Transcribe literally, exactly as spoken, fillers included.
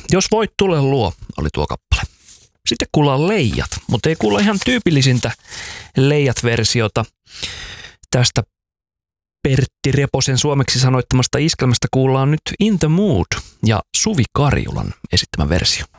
Jos voit, tule luo, oli tuo kappale. Sitten kuullaan Leijat, mutta ei kuulla ihan tyypillisintä Leijat-versiota tästä Pertti Reposen suomeksi sanoittamasta iskelmästä. Kuullaan nyt In the Mood ja Suvi Karjulan esittämä versio.